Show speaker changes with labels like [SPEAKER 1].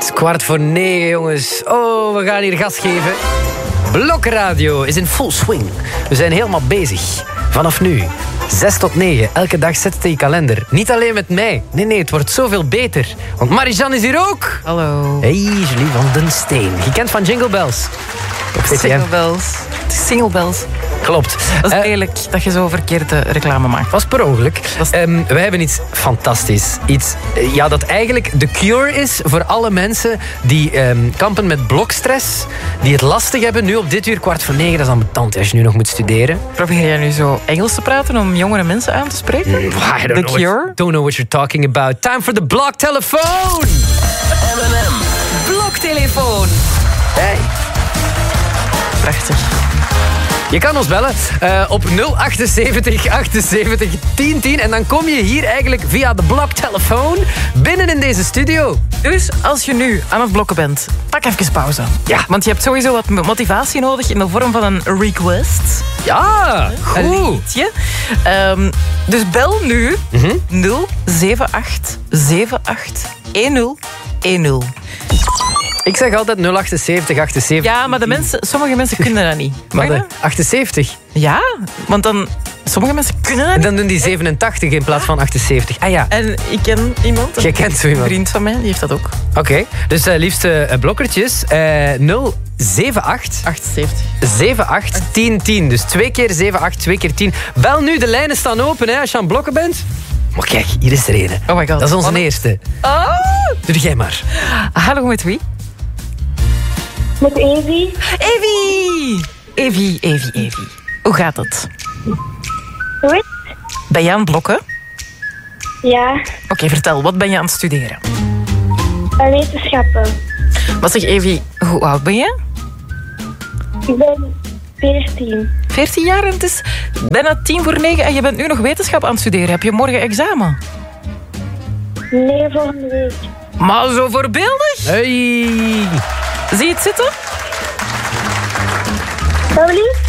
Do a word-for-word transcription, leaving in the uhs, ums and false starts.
[SPEAKER 1] Kwart voor negen, jongens. Oh, we gaan hier gas geven. Blokradio is in full swing. We zijn helemaal bezig. Vanaf nu, zes tot negen, elke dag zet het in je kalender. Niet alleen met mij. Nee, nee, het wordt zoveel beter. Want Marijan is hier ook.
[SPEAKER 2] Hallo.
[SPEAKER 1] Hey, Julie van den Steen. Gekend van Jingle Bells.
[SPEAKER 2] Single Bells. Single Bells.
[SPEAKER 1] Klopt.
[SPEAKER 2] Dat is
[SPEAKER 1] Uh,
[SPEAKER 2] eerlijk dat je zo verkeerde reclame maakt.
[SPEAKER 1] was per ongeluk.
[SPEAKER 2] Was-
[SPEAKER 1] Um, wij hebben iets fantastisch. Iets uh, ja, dat eigenlijk de cure is voor alle mensen die um, kampen met blokstress. Die het lastig hebben. Nu op dit uur, kwart voor negen, dat is ambetant als je nu nog moet studeren.
[SPEAKER 2] Probeer jij nu zo Engels te praten om jongere mensen aan te spreken?
[SPEAKER 1] I don't
[SPEAKER 2] The
[SPEAKER 1] know what-
[SPEAKER 2] Cure?
[SPEAKER 1] don't know what you're talking about. Time for the bloktelefoon.
[SPEAKER 3] M en M.
[SPEAKER 2] Bloktelefoon.
[SPEAKER 1] Hey.
[SPEAKER 2] Prachtig.
[SPEAKER 1] Je kan ons bellen uh, op nul achtenzeventig achtenzeventig tien tien en dan kom je hier eigenlijk via de bloktelefoon binnen in deze studio.
[SPEAKER 2] Dus als je nu aan het blokken bent, pak even pauze.
[SPEAKER 1] Ja.
[SPEAKER 2] Want je hebt sowieso wat motivatie nodig in de vorm van een request.
[SPEAKER 1] Ja,
[SPEAKER 2] Een
[SPEAKER 1] goed.
[SPEAKER 2] liedje. Um, dus bel nu
[SPEAKER 1] Mhm.
[SPEAKER 2] nul zeven acht zeven acht een nul een nul.
[SPEAKER 1] Ik zeg altijd nul achtenzeventig achtenzeventig.
[SPEAKER 2] Ja, maar de mensen, sommige mensen kunnen dat niet. Mag
[SPEAKER 1] Maar
[SPEAKER 2] dat?
[SPEAKER 1] de achtenzeventig.
[SPEAKER 2] Ja, want dan... Sommige mensen kunnen dat
[SPEAKER 1] En
[SPEAKER 2] niet.
[SPEAKER 1] dan doen die zevenentachtig in plaats van achtenzeventig. Ah ja,
[SPEAKER 2] En ik ken iemand,
[SPEAKER 1] jij kent zo
[SPEAKER 2] een
[SPEAKER 1] iemand.
[SPEAKER 2] vriend van mij, die heeft dat ook.
[SPEAKER 1] Oké, dus uh, liefste uh, blokkertjes. Uh, nul zeven acht
[SPEAKER 2] achtenzeventig.
[SPEAKER 1] zeven acht tien tien. Dus twee keer zeven acht, twee keer tien. Bel nu, de lijnen staan open hè, als je aan het blokken bent. Maar kijk, hier is er een.
[SPEAKER 2] Oh my god.
[SPEAKER 1] Dat is onze
[SPEAKER 2] Wat-
[SPEAKER 1] eerste.
[SPEAKER 2] Oh!
[SPEAKER 1] Doe jij maar.
[SPEAKER 2] Hallo, met wie?
[SPEAKER 4] Met Evie.
[SPEAKER 2] Evie! Evie, Evie, Evie. Hoe gaat het?
[SPEAKER 4] Goed?
[SPEAKER 2] Ben je aan het blokken?
[SPEAKER 4] Ja,
[SPEAKER 2] Oké, vertel, wat ben je aan het studeren?
[SPEAKER 4] en wetenschappen.
[SPEAKER 2] Wat zeg Evie, hoe oud ben je?
[SPEAKER 4] Ik ben veertien.
[SPEAKER 2] veertien jaar en het is bijna tien voor negen en je bent nu nog wetenschap aan het studeren. Heb je morgen examen?
[SPEAKER 4] Nee, volgende week.
[SPEAKER 2] Maar zo voorbeeldig.
[SPEAKER 1] Hey.
[SPEAKER 2] Zie je het zitten?
[SPEAKER 4] Sorry?